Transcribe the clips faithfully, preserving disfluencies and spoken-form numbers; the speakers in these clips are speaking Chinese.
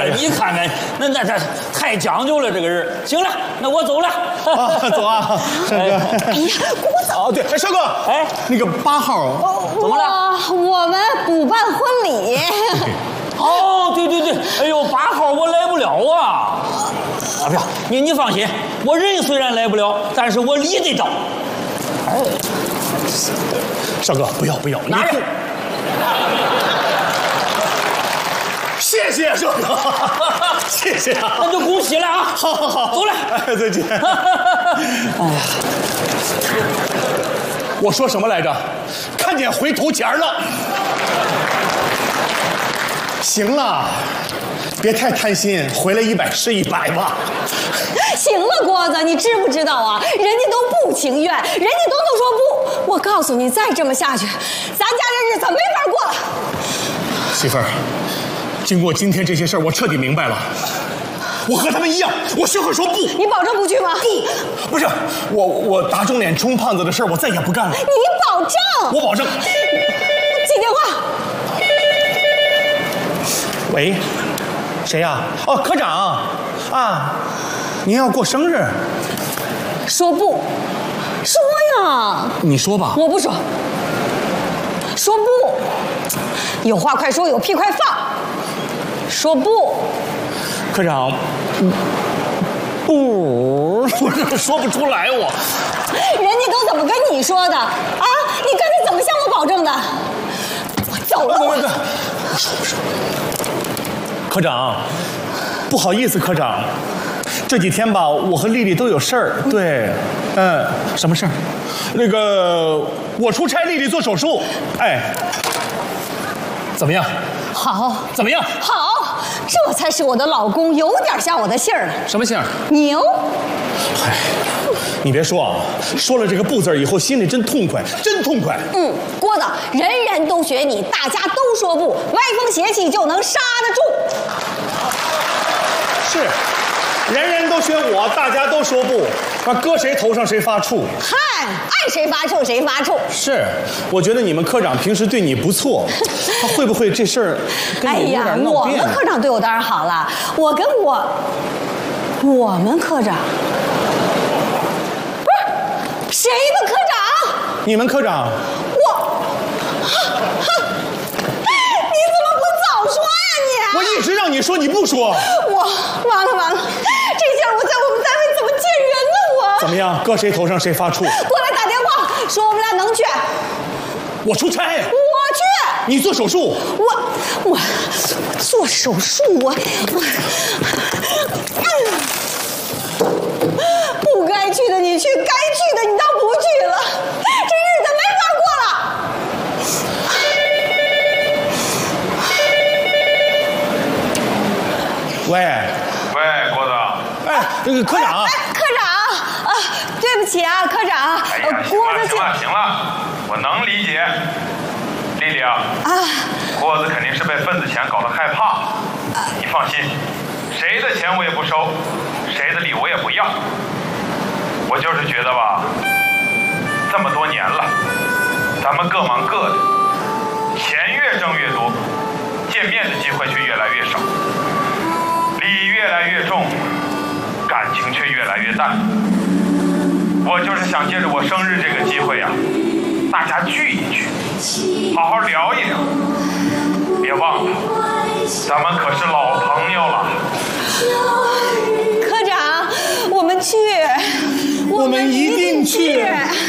你看看，那那这太讲究了，这个人。行了，那我走了。 啊，走啊，帅哥。哎呀， 我走。 哦，对，哎，帅哥，哎，那个八号， 怎么了？我们补办婚礼。 哦，对对对，哎呦，八号我来不了啊！啊，不要，你你放心，我人虽然来不了，但是我礼得到。哎， 少哥，不要不要， 哪有？ 谢谢少哥，谢谢啊！ 那就恭喜了啊！ 好好好， 走了， 哎，再见。哎呀，我说什么来着？看见回头钱了。行了，别太贪心，回来一百是一百吧。 行了，郭子，你知不知道啊？人家都不情愿，人家都能说不。我告诉你，再这么下去，咱家这日子没法过了。 媳妇儿，经过今天这些事儿，我彻底明白了。我和他们一样，我学会说不。 你保证不去吗？ 不，不是我，我打肿脸充胖子的事儿，我再也不干了。 你保证？ 我保证。 接电话。 喂，谁呀？哦，科长啊，您要过生日？ 说不，说呀。 你说吧。 我不说。说不，有话快说，有屁快放。说不。 科长，不，我说不出来我。 人家都怎么跟你说的啊？你刚才怎么向我保证的？我走了。 不不不，我说不说。科长，不好意思，科长，这几天吧，我和丽丽都有事儿。对，嗯，什么事儿？那个，我出差，丽丽做手术。哎，怎么样？ 好。 怎么样？ 好，这才是我的老公，有点像我的姓儿。 什么姓儿？ 牛。 哎，你别说啊，说了这个不字以后，心里真痛快，真痛快。 嗯，郭子，人人都学你，大家都说不，歪风邪气就能刹得住。 是，人人都学我，大家都说不，那搁谁头上谁发怵。 嗨，爱谁发怵谁发怵。 是，我觉得你们科长平时对你不错，他会不会这事儿跟你有点闹别扭？ 哎呀，我们科长对我当然好了，我跟我，我们科长。谁的科长？ 你们科长。 我，你怎么不早说呀你？ 我一直让你说，你不说。 我完了完了，这下我在我们单位怎么见人呢？我怎么样？搁谁头上谁发怵？ 过来打电话说我们俩能去。 我出差。 我去。 你做手术。 我我做手术我我。不该去的你去，该去的你倒不去了，这日子没法过了。 喂喂，郭子。 哎，那个科长。 哎，科长啊，对不起啊，科长。 哎呀，行了行了行了，我能理解。丽丽啊，啊，郭子肯定是被份子钱搞得害怕。你放心，谁的钱我也不收，谁的礼我也不要。我就是觉得吧，这么多年了，咱们各忙各的，钱越挣越多，见面的机会却越来越少，礼越来越重，感情却越来越淡。我就是想借着我生日这个机会呀、啊，大家聚一聚，好好聊一聊。别忘了，咱们可是老朋友了。 科长，我们去。 我们一定去。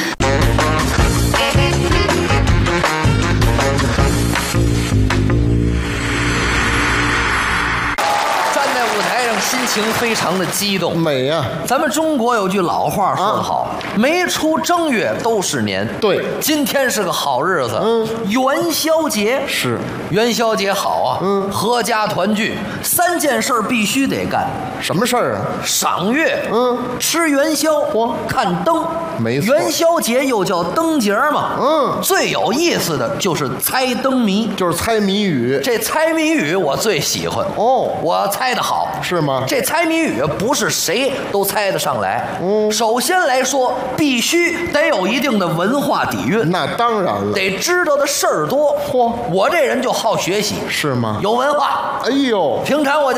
站在舞台上，心情非常的激动， 美呀、啊！ 咱们中国有句老话说得好，啊、没出正月都是年。 对， 今天是个好日子， 嗯， 元宵节是元宵节好啊， 嗯， 阖家团聚，三件事必须得干。 什么事儿啊？ 赏月， 嗯， 吃元宵， 嚯， 看灯。 没错， 元宵节又叫灯节嘛， 嗯， 最有意思的就是猜灯谜， 就是猜谜语。 这猜谜语我最喜欢哦， 我猜得好， 是吗？ 这猜谜语不是谁都猜得上来， 嗯， 首先来说，必须得有一定的文化底蕴， 那当然了， 得知道的事儿多。 嚯， 我这人就好学习， 是吗？ 有文化。 哎呦， 平常我就